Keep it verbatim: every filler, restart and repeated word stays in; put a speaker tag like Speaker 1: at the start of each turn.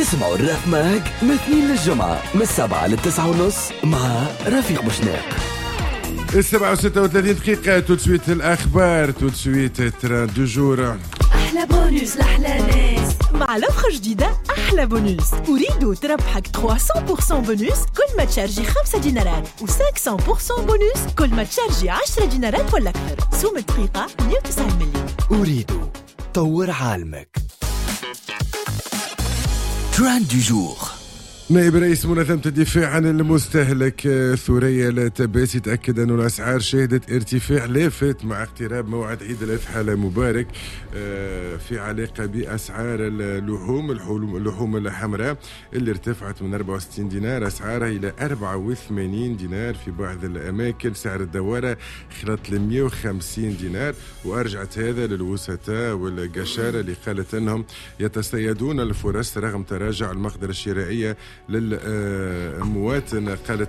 Speaker 1: اسمعوا الراب ماج من اثنين للجمعة من السبعة للتسعة ونص مع رفيق بوشناق.
Speaker 2: السبعة وستة وثلاثين دقيقة. توتسويت الأخبار، توتسويت تران دو جور.
Speaker 3: أحلى بونوس لأحلى ناس
Speaker 4: مع لوفر جديدة أحلى بونوس. أريد تربحك ثلاثمية بالمية بونوس كل ما تشارجي خمسة دينارات و500% بونوس كل ما تشارجي عشرة دينارات ولا أكثر. سوم الدقيقة مية وتسعين مليون.
Speaker 1: أريد طور عالمك. ترند دو جور.
Speaker 2: نائب رئيس منظمة الدفاع عن المستهلك ثريا التباسي تأكد أن الأسعار شهدت ارتفاع لافت مع اقتراب موعد عيد الأضحى المبارك في علاقة بأسعار اللحوم اللحوم الحمراء اللي ارتفعت من أربعة وستين دينار أسعارها إلى أربعة وثمانين دينار في بعض الأماكن. سعر الدوارة خلط ل مئة وخمسين دينار، وأرجعت هذا للوسطاء والقشارة اللي قالت أنهم يتصيدون الفرص رغم تراجع المقدرة الشرائية للمواطن. قالت